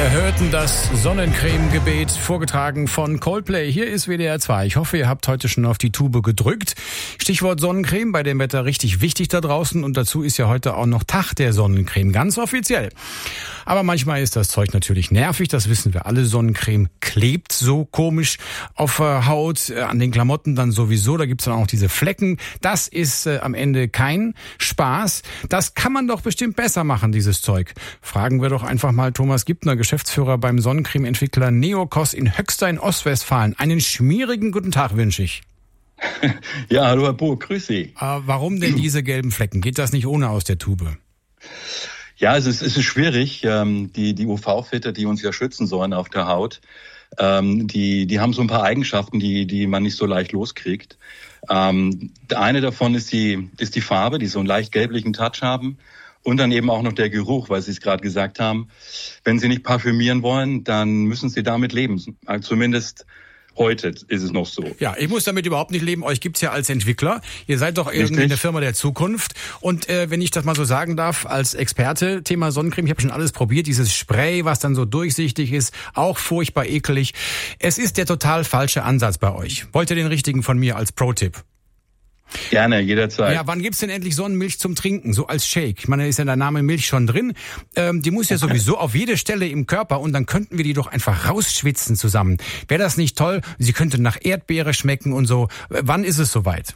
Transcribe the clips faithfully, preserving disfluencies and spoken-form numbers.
Wir hörten das Sonnencreme-Gebet, vorgetragen von Coldplay. Hier ist W D R zwei. Ich hoffe, ihr habt heute schon auf die Tube gedrückt. Stichwort Sonnencreme, bei dem Wetter richtig wichtig da draußen. Und dazu ist ja heute auch noch Tag der Sonnencreme, ganz offiziell. Aber manchmal ist das Zeug natürlich nervig, das wissen wir alle. Sonnencreme klebt so komisch auf der Haut, an den Klamotten dann sowieso. Da gibt's dann auch diese Flecken. Das ist äh, am Ende kein Spaß. Das kann man doch bestimmt besser machen, dieses Zeug. Fragen wir doch einfach mal Thomas Gibner, Geschäftsführer beim Sonnencreme-Entwickler Neokos in Höxter in Ostwestfalen. Einen schmierigen guten Tag wünsche ich. Ja, hallo Herr Bo, grüß Sie. Äh, warum denn diese gelben Flecken? Geht das nicht ohne aus der Tube? Ja, es ist, es ist schwierig. Ähm, die, die U V-Filter, die uns ja schützen sollen auf der Haut, ähm, die, die haben so ein paar Eigenschaften, die, die man nicht so leicht loskriegt. Ähm, eine davon ist die, ist die Farbe, die so einen leicht gelblichen Touch haben. Und dann eben auch noch der Geruch, weil Sie es gerade gesagt haben. Wenn Sie nicht parfümieren wollen, dann müssen Sie damit leben. Also zumindest heute ist es noch so. Ja, ich muss damit überhaupt nicht leben. Euch gibt's ja als Entwickler. Ihr seid doch irgendwie eine Firma der Zukunft. Und äh, wenn ich das mal so sagen darf, als Experte, Thema Sonnencreme, ich habe schon alles probiert. Dieses Spray, was dann so durchsichtig ist, auch furchtbar ekelig. Es ist der total falsche Ansatz bei euch. Wollt ihr den richtigen von mir als Pro-Tipp? Gerne, jederzeit. Ja, wann gibt's denn endlich Sonnenmilch zum Trinken, so als Shake? Ich meine, da ist ja der Name Milch schon drin. Ähm, die muss ja sowieso auf jede Stelle im Körper und dann könnten wir die doch einfach rausschwitzen zusammen. Wäre das nicht toll? Sie könnte nach Erdbeere schmecken und so. Wann ist es soweit?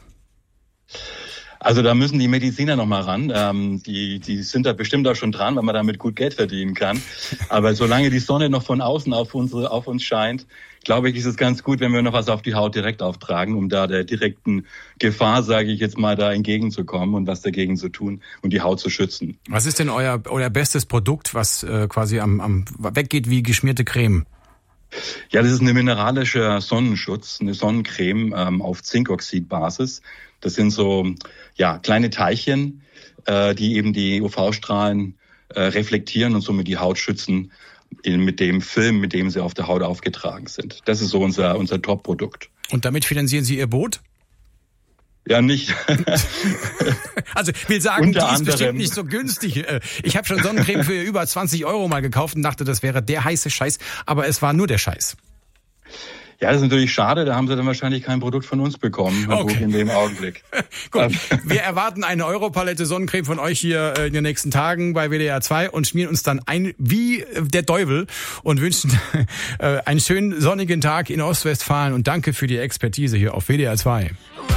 Also da müssen die Mediziner noch mal ran. Ähm, die, die sind da bestimmt auch schon dran, weil man damit gut Geld verdienen kann. Aber solange die Sonne noch von außen auf unsere, auf uns scheint, glaube ich, ist es ganz gut, wenn wir noch was auf die Haut direkt auftragen, um da der direkten Gefahr, sage ich jetzt mal, da entgegenzukommen und was dagegen zu tun und die Haut zu schützen. Was ist denn euer, euer bestes Produkt, was äh, quasi am, am weggeht wie geschmierte Creme? Ja, das ist eine mineralische Sonnenschutz, eine Sonnencreme ähm, auf Zinkoxidbasis. Das sind so ja kleine Teilchen, äh, die eben die U V-Strahlen äh, reflektieren und somit die Haut schützen in, mit dem Film, mit dem sie auf der Haut aufgetragen sind. Das ist so unser unser Top-Produkt. Und damit finanzieren Sie Ihr Boot? Ja, nicht. Also ich will sagen, Unter die ist bestimmt nicht so günstig. Ich habe schon Sonnencreme für über zwanzig Euro mal gekauft und dachte, das wäre der heiße Scheiß, aber es war nur der Scheiß. Ja, das ist natürlich schade, da haben Sie dann wahrscheinlich kein Produkt von uns bekommen, okay. In dem Augenblick. Gut, wir erwarten eine Europalette Sonnencreme von euch hier in den nächsten Tagen bei W D R zwei und schmieren uns dann ein wie der Teufel und wünschen einen schönen sonnigen Tag in Ostwestfalen und danke für die Expertise hier auf W D R zwei.